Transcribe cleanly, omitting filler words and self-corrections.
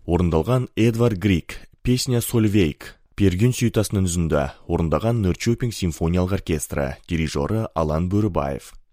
Орындалған Эдвард Грик, песня Сольвейк. Пергюн сюитасының үзінде орындаған Нөрчөпинг симфониялық оркестрі, дирижері Алан Бөрібаев.